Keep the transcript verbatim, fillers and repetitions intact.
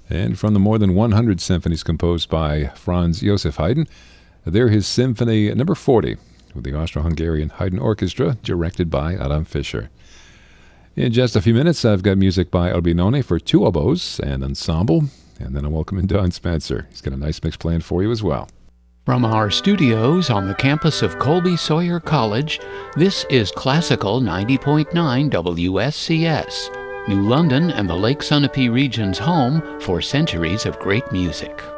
And from the more than one hundred symphonies composed by Franz Joseph Haydn, they're his Symphony number forty, with the Austro-Hungarian Haydn Orchestra, directed by Adam Fischer. In just a few minutes, I've got music by Albinoni for two oboes and ensemble, and then I'll welcome in Don Spencer. He's got a nice mix planned for you as well. From our studios on the campus of Colby Sawyer College, this is Classical ninety point nine W S C S, New London and the Lake Sunapee region's home for centuries of great music.